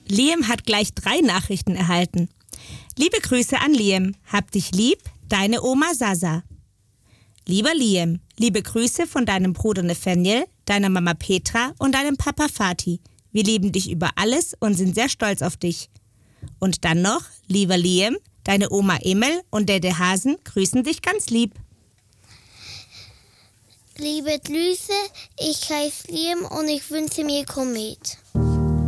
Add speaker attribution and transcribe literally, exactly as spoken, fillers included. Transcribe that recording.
Speaker 1: Liam hat gleich drei Nachrichten erhalten. Liebe Grüße an Liam. Hab dich lieb, deine Oma Sasa. Lieber Liam, liebe Grüße von deinem Bruder Nathaniel, deiner Mama Petra und deinem Papa Fatih. Wir lieben dich über alles und sind sehr stolz auf dich. Und dann noch, lieber Liam, deine Oma Emel und Dede Hasen grüßen dich ganz lieb.
Speaker 2: Liebe Grüße, ich heiße Liam und ich wünsche mir Komet.